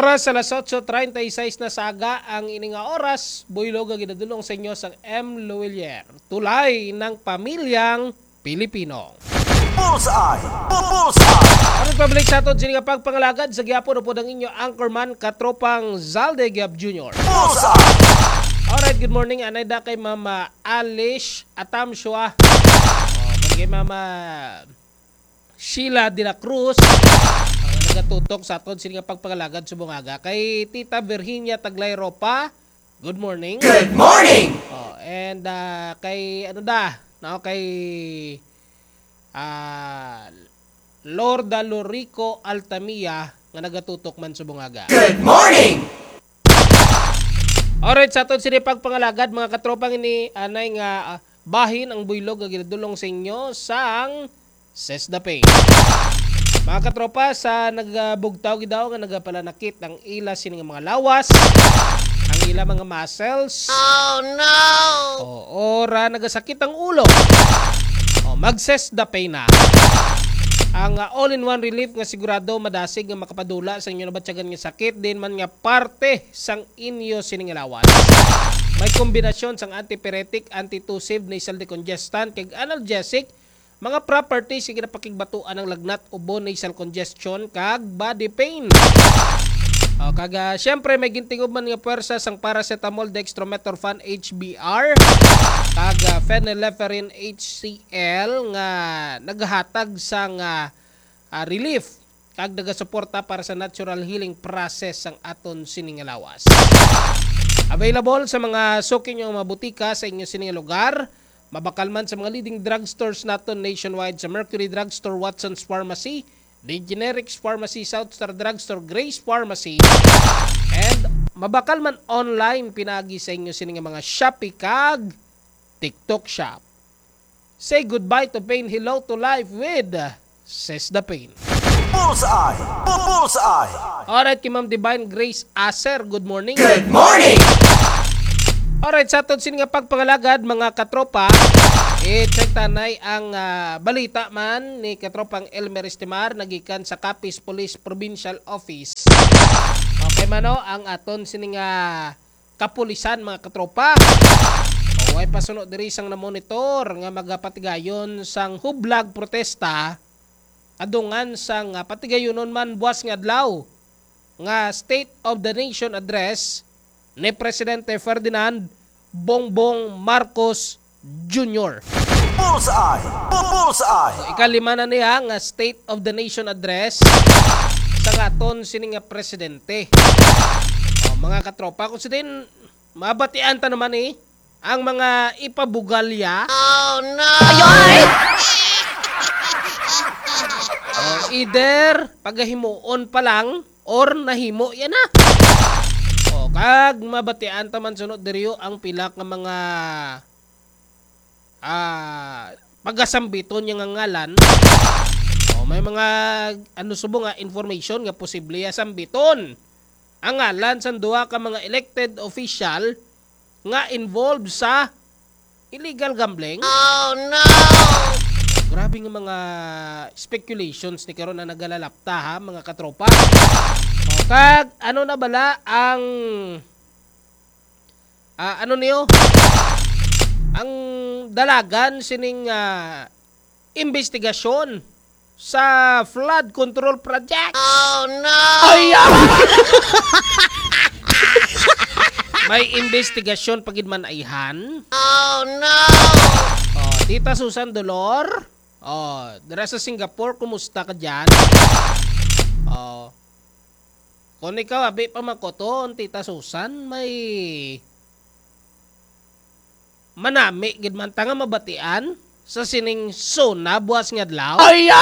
Oras alas 8:36 na saga ang ininga oras. Buylog ang ginadulong sa inyo sa M. Luwilier. Tulay ng pamilyang Pilipino. Bullseye! Bullseye! Ang public sa aton sininga pagpangalagad sa gyapon po ang inyo anchorman katropang Zalde Gab Jr. Bullseye! Alright, good morning. Anay da kay Mama Alish Atamshua. Kay Mama Sheila de la Cruz. Nagatutok sa aton sininga pagpangalagad sa bungaga. Kay Tita Virginia Taglay Ropa. Good morning. Good morning! And kay kay Lorda Lorico Altamia nga nagatutok man sa bungaga. Good morning! Alright, sa aton sini pagpangalagad mga katropang ini anay nga bahin ang buylog nga ginadulong sa inyo sang Ses the Pain. Mga katropa, sa nagbugtaw gidaw nga nagapalanakit ang ila sini nga mga lawas, ang ila mga muscles. Oh no! Ora nagasakit ang ulo. Mag-Ses the Pain na. Ang all-in-one relief nga sigurado madasig nga makapadula sa inyo nabatyagan nga sakit din man nga parte sang inyo sini nga lawas. May kombinasyon sang antipyretic, antitussive, nasal decongestant kag analgesic, mga properties nga napakigbatuan ng lagnat, ubo, nasal congestion kag body pain. Kag syempre may gintingob man nga puwersa sang paracetamol, dextromethorphan HBR kag phenylephrine HCl nga naghatag sang relief kag nagasuporta para sa natural healing process sang aton sining lawas. Available sa mga suki nyo mga butika sa inyo sining lugar. Mabakal man sa mga leading drugstores naton nationwide sa Mercury Drugstore, Watson's Pharmacy, The Generics Pharmacy, South Star Drugstore, Grace Pharmacy, and mabakal man online pinagi sa inyo sining mga Shopee kag TikTok Shop. Say goodbye to pain, hello to life with Ses the Pain. Bullseye! Bullseye! Alright, kay Ma'am Divine Grace Acer, good morning. Good morning! Alright, sa aton sining pagpangalagad mga katropa, check tanay ang balita man ni katropang Elmer Estimar nagikan sa Capiz Police Provincial Office. Okay mano ang aton sining kapulisan mga katropa. Ay pasunod diri sang na monitor nga magapatigayon sang hublag protesta adungan sang patigayonon man buwas nga adlaw nga State of the Nation address ni Presidente Ferdinand Bongbong Marcos Jr. Bullseye! Bullseye! Ikalima na niya nga State of the Nation address sa aton sining presidente. Mga katropa, kung din mabatian ta naman ang mga ipabugalya. Oh no! Either pagahimuon pa lang or nahimo yan na. Kag mabatian ta man sunod diriyo ang pila nga mga pagasambiton nga ngalan. May mga subong nga information nga posible sambiton ang ngalan sa duha ka mga elected official nga involved sa illegal gambling. Oh no! Grabe nga mga speculations ni karon na nagalalapta ha mga katropa. Kag ano na bala ang ang dalagan sining investigasyon sa flood control project. Oh no! May investigasyon pagid man ayhan. Oh no! Tita Susan Dolor. Dira sa Singapore, kumusta ka dyan? Kung ikaw, abi pa makoton, Tita Susan, may manami, gid man tanga mabatian sa sining sona, buwas nga adlaw.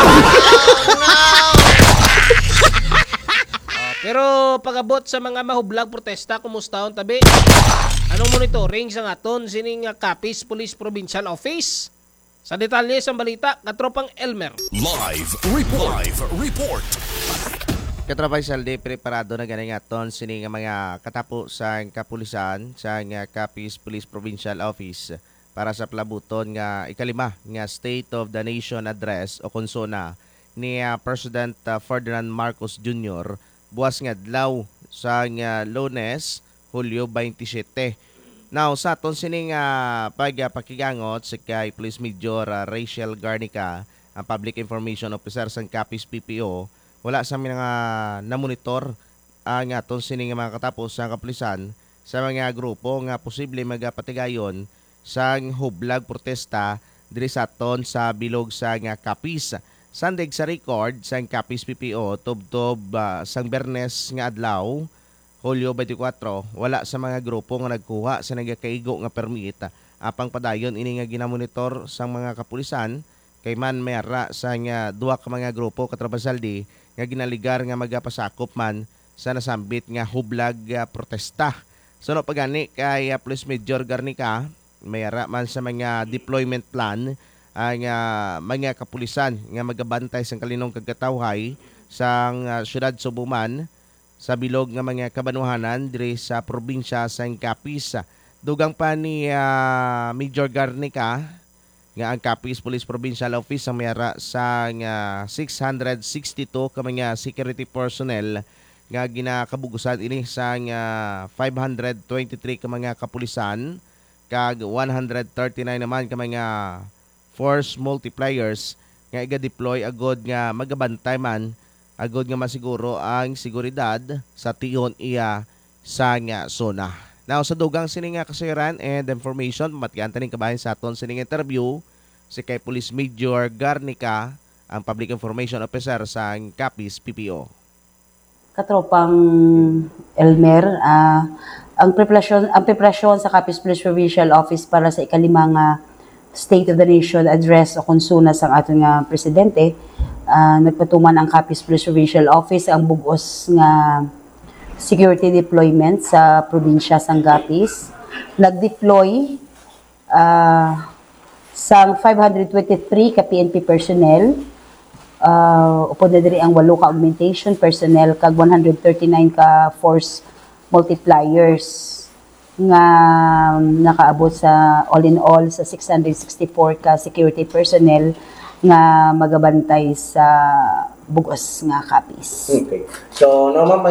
Pero pagabot sa mga mahublag protesta, kumusta on tabi? Anong monitoring sa aton sining Capiz Police Provincial Office? Sa detalye sa balita, katropang Elmer. Live report. Katrabay Salde, preparado na ganing aton sini nga mga katapo sa kapulisan sa nga Capiz Police Provincial Office para sa palabuton nga ikalima nga State of the Nation address o konsona ni President Ferdinand Marcos Jr. buwas nga adlaw sa Lunes, Hulyo 27. Now, sa aton sining pagpakigangot sa kay Police Major Rachel Garnica, ang Public Information Officer sa Capiz PPO, wala sa mga namonitor ang aton sining mga katapos sa kapulisan sa mga grupo nga posible magapatigayon sa hublag protesta diri sa aton sa bilog sa Capiz. Sandig sa record sa Capiz PPO tubtob sang Bernes nga adlaw, Hulyo 24, wala sa mga grupo nga nagkuha sa nagakaigo nga permit apang padayon ini nga ginamonitor sang mga kapulisan kay man mayara sa nga duwa ka mga grupo katrabasaldi nga ginaligar nga magapasakop man sa nasambit nga hublag protesta. Suno pagani kay Police Major Garnica, mayara man sa mga deployment plan ang mga kapulisan nga magabantay sa kalinong kagkatawhay sang syudad Subuman sa bilog nga mga kabanuhanan diri sa probinsya sa Capiz. Dugang pa ni Major Garnica nga ang Capiz Police Provincial Office ang mayara sa 662 ka mga security personnel nga ginakabugusan ini sa 523 ka mga kapulisan kag 139 naman ka mga force multipliers nga iga-deploy agod nga magabantay man agod nga masiguro ang seguridad sa tiyon iya sa zona. Now, sa dugang sining kasayran and information, matyan taning kabahin sa aton sining interview si kay Police Major Garnica, ang Public Information Officer sa Capiz PPO. Katropang Elmer, ang preparasyon sa Capiz Police Provincial Office para sa ikalimang State of the Nation address o konsuna sa ating presidente, nagpatuman ang Capiz Police Provincial Office ang bugos nga security deployment sa probinsya sang Capiz. Nag-deploy sang 523 ka PNP personnel, upod na diri ang 8 ka augmentation personnel kag 139 ka force multipliers nga nakaabot sa all in all sa 664 ka security personnel nga magabantay sa bugos nga Capiz. Okay. So, no, ma'am,